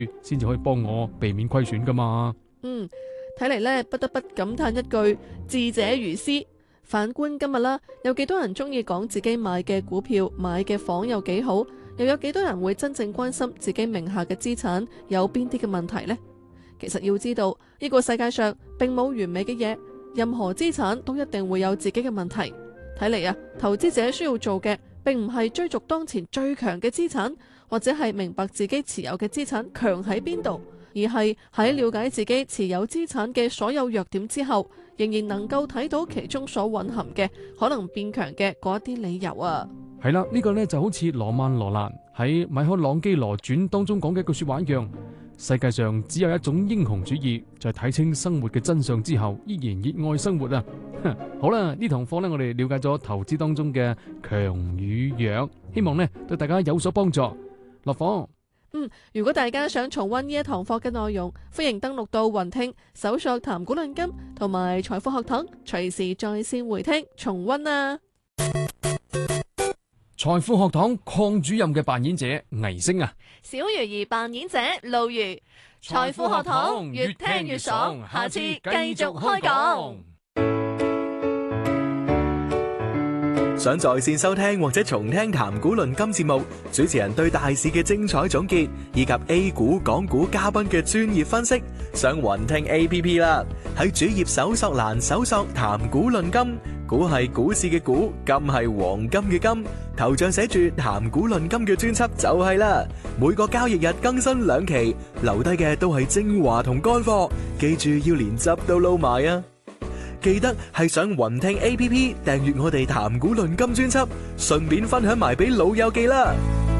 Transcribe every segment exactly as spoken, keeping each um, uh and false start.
先至可以幫我避免虧損噶嘛。 嗯，睇嚟呢，不得不感嘆一句智者如斯。反觀今日啦，有幾多人中意講自己買嘅股票、買嘅房有幾好，又有幾多人會真正關心自己名下嘅資產有邊啲嘅問題呢？其實要知道，呢個世界上並冇完美嘅嘢，任何資產都一定會有自己嘅問題。睇嚟啊，投資者需要做嘅並唔係追逐當前最強嘅資產，或者係明白自己持有嘅資產強喺邊度，而係喺了解自己持有資產嘅所有弱點之後，仍然能夠睇到其中所蘊含嘅可能變強嘅嗰一啲理由啊。 係啦，呢個呢就好似羅曼羅蘭喺《米開朗基羅傳》當中講嘅一句說話一樣，世界上只有一種英雄主義，就係睇清生活嘅真相之後，依然熱愛生活啊！好啦，呢堂課呢，我哋了解咗投資當中嘅強與弱，希望呢對大家有所幫助。落課。 嗯，如果大家想重溫呢一堂課嘅內容，歡迎登錄到雲聽，搜索談股論金同埋財富學堂，隨時在線回聽重溫啊！ 財富學堂鄺主任嘅扮演者倪星啊， 小魚兒扮演者路如，財富學堂越聽越爽，下次繼續開講。 想在線收聽或者重聽談股論金節目，主持人對大市嘅精彩總結，以及 A 股、港股嘉賓嘅專業分析，上雲聽 A P P 啦。喺主頁搜索欄搜索談股論金，股係股市嘅股，金係黃金嘅金，頭像寫住談股論金嘅專輯就係啦。每個交易日更新兩期，留低嘅都係精華同乾貨，記住要連汁都撈埋啊！記得係上雲聽 A P P 訂閱我哋談股論金專輯，順便分享埋俾老友記啦。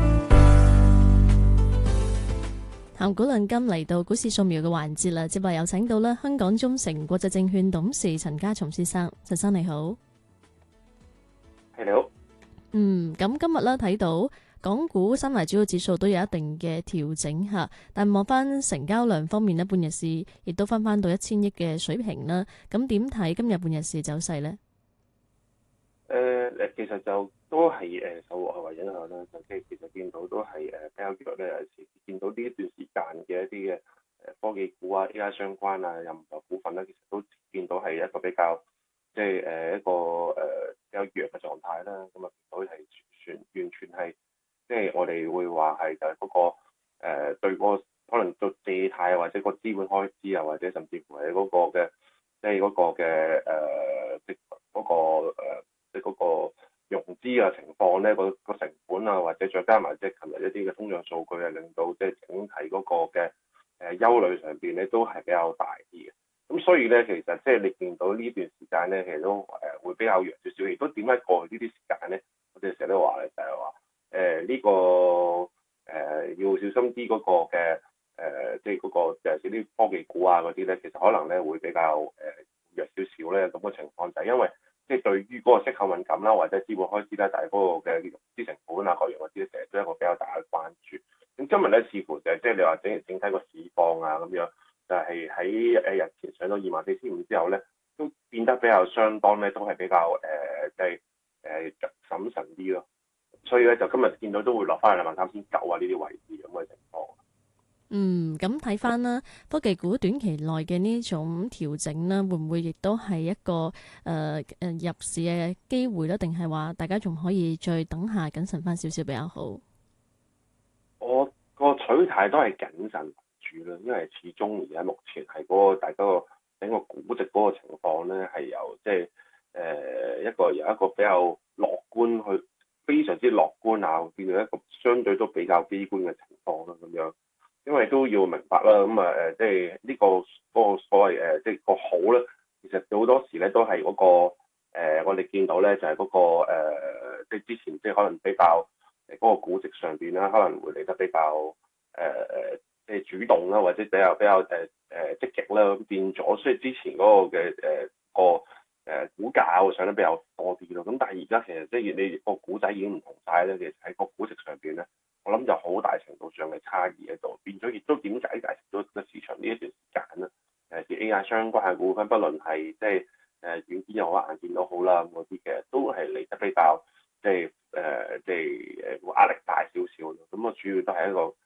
談股論金嚟到股市掃描嘅環節啦，接落有請到啦香港中誠國際證券董事陳家松先生，陳生你好。 係你好。 嗯，咁今日咧睇到港股三大主要指數都有一定嘅調整吓，但望翻成交量方面咧，半日市亦都翻翻到一千億嘅水平啦。咁點睇今日半日市走勢呢？ 誒誒、呃，其實就都係誒受外圍影響啦。就即係其實見到都係誒比較弱咧。有時見到呢一段時間嘅一啲嘅誒科技股啊、A I 相關啊、任何股份咧，其實都見到係一個比較即係誒一個誒比較弱嘅狀態啦。咁啊，見到係全完全係。即係我哋會話係就係嗰個誒對嗰個可能做借貸啊，或者個資本開支啊，或者甚至乎係嗰個嘅即係嗰個嘅誒即嗰個誒即嗰個融資啊情況咧，個個成本啊，或者再加埋即係琴日一啲嘅通脹數據啊，令到即係整體嗰個嘅誒憂慮上邊咧都係比較大啲嘅。咁所以咧，其實即係你見到呢段時間咧，其實都誒會比較弱少少。亦都點解過去呢啲時間咧，我哋成日都話咧，就係話。誒呢、呃這個誒、呃、要小心啲嗰個嘅誒、呃，即係嗰、那個尤其是啲科技股啊嗰啲咧，其實可能咧會比較誒、呃、弱少少咧咁嘅情況，就係因為即係對於嗰個息口敏感啦，或者資本開支咧，但係嗰個嘅融資成本啊各樣嗰啲咧，成日都係一個比較大嘅關注。咁今日咧，似乎就係即係你話整整體個市況啊咁樣，就係喺誒日前上到二萬四千五之後咧，都變得比較相當咧，都係比較誒即係誒審慎啲咯。所以咧，就今日見到都會落翻去兩萬三千九啊呢啲位置咁嘅情況。 嗯，咁睇翻啦，科技股短期內嘅呢種調整啦，會唔會亦都係一個誒誒、呃、入市嘅機會咧？定係話大家仲可以再等下謹慎翻少少比較好？ 我個取態都係謹慎住啦，因為始終而家目前係嗰個大家個整個估值嗰個情況咧，係由即係誒一個由一個比較樂觀去。非常之樂觀啊，變到一個相對都比較悲觀嘅情況啦，咁樣，因為都要明白啦，咁啊誒，即係呢個嗰、嗰個所謂誒，即係個好咧，其實好多時咧都係嗰、嗰個、呃、我哋見到咧就係嗰、嗰個即係、呃、之前即係可能比較誒嗰個估值上邊啦，可能會嚟得比較誒誒，即、呃、係、就是、主動啦，或者比較比較誒誒、呃、積極啦，咁變咗，所以之前嗰個嘅誒、呃、個。誒股價我上得比較多啲咯，咁但係而家其實即係你個股仔已經唔同晒咧，其實喺個估值上邊咧，我諗就好大程度上嘅差異喺度，變咗亦都點解解釋到個市場呢一段時間咧，誒啲 A I 相關嘅股份，不論係即係誒軟件又好硬件都好啦，嗰啲嘅都係嚟得比較即係誒即係誒壓力大少少咯，咁啊主要都係一個